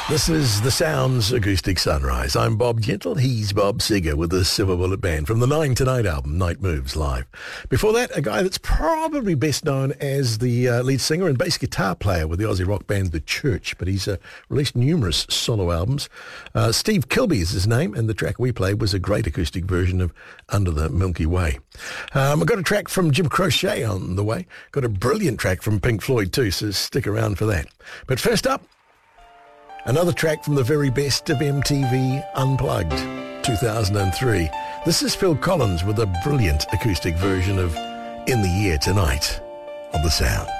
This is the Sounds Acoustic Sunrise. I'm Bob Gentle. He's Bob Seger with the Silver Bullet Band from the 9 Tonight album, Night Moves Live. Before that, a guy that's probably best known as the lead singer and bass guitar player with the Aussie rock band The Church, but he's released numerous solo albums. Steve Kilbey is his name, and the track we played was a great acoustic version of Under the Milky Way. I've got a track from Jim Croce on the way. Got a brilliant track from Pink Floyd too, so stick around for that. But first up, another track from the very best of MTV Unplugged, 2003. This is Phil Collins with a brilliant acoustic version of In the Year Tonight on The Sound.